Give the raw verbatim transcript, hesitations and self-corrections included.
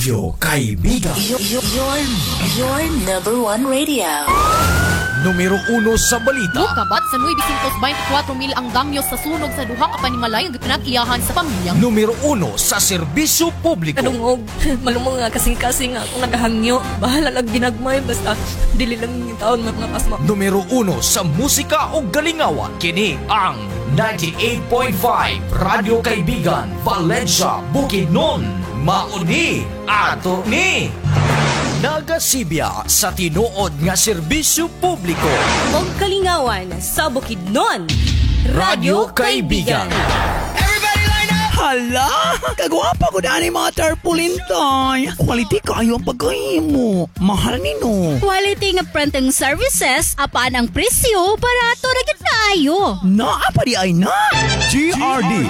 Radio Kaibigan. Your, your, your number one radio. Numero uno sa balita. Kabat sa nueve twenty-four mil ang damyo sa sunog sa duha ka panimalay ang pinag-iyahan sa pamilyang. Numero uno sa serbisyo publiko. Kadungog, malumong nga kasing-kasing nga kung nagahangyo. Bahala lang ginagmay, basta dili lang yung taon mga pasma. Numero uno sa musika o galingawan. Kini ang ninety-eight point five Radio Kaibigan, Valencia, Bukidnon. Mauni ato ni nagasibya sa tinuod nga serbisyo publiko. Og kalingawan sa Bukidnon, Radio Kaibigan. Hala, kagwapa ko na ni mga tarpaulin toy. Quality kayo ang pagkahimo. Mahal nino. Quality nga printing services, apaan ang presyo, barato ra gid kaayo. Naa pa di ay na. G R D